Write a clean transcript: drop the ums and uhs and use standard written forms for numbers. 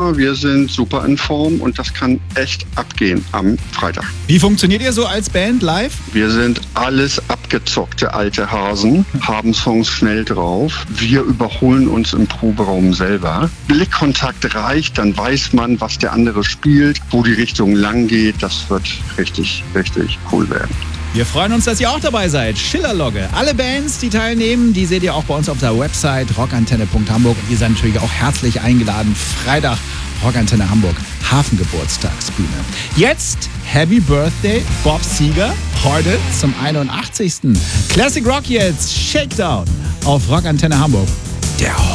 super, wir sind super in Form und das kann echt abgehen am Freitag. Wie funktioniert ihr so als Band live? Wir sind alles abgezockte alte Hasen, haben Songs schnell drauf. Wir überholen uns im Proberaum selber. Blickkontakt reicht, dann weiß man, was der andere spielt, wo die Richtung lang geht. Das wird richtig, richtig cool werden. Wir freuen uns, dass ihr auch dabei seid. Schillerlogge. Alle Bands, die teilnehmen, die seht ihr auch bei uns auf der Website rockantenne.hamburg. Und ihr seid natürlich auch herzlich eingeladen. Freitag, Rockantenne Hamburg, Hafengeburtstagsbühne. Jetzt Happy Birthday, Bob Seger. Heute zum 81. Classic Rock jetzt, Shakedown auf Rockantenne Hamburg. Der